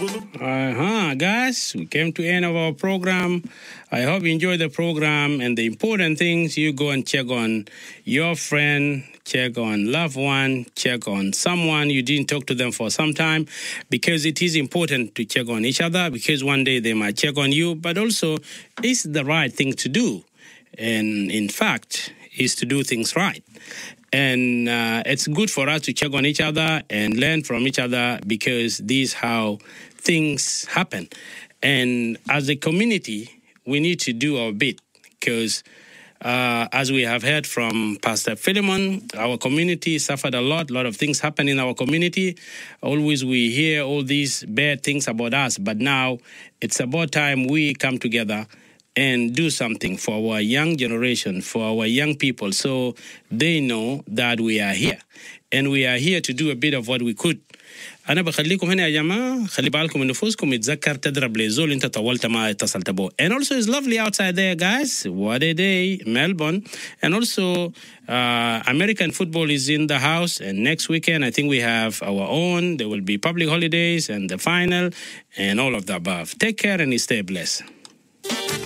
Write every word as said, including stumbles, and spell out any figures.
Uh-huh, guys, we came to the end of our program. I hope you enjoyed the program, and the important things, you go and check on your friend, check on loved one, check on someone you didn't talk to them for some time, because it is important to check on each other, because one day they might check on you, but also it's the right thing to do. And in fact, is to do things right. And uh, it's good for us to check on each other and learn from each other, because this is how things happen. And as a community, we need to do our bit, because uh, as we have heard from Pastor Philemon, our community suffered a lot. A lot of things happen in our community. Always we hear all these bad things about us, but now it's about time we come together and do something for our young generation, for our young people, so they know that we are here. And we are here to do a bit of what we could. أنا بخليكم هنا يا جماعة، خلي بالكم من نفوسكم، يتذكر تضرب لزول أنت طولت ما اتصلت به. And also it's lovely outside there, guys. What a day, Melbourne. And also uh, American football is in the house. And next weekend, I think we have our own. There will be public holidays and the final and all of the above. Take care and stay blessed.